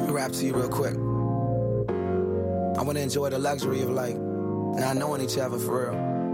Rap to you real quick. I wanna enjoy the luxury of like not knowing each other for real.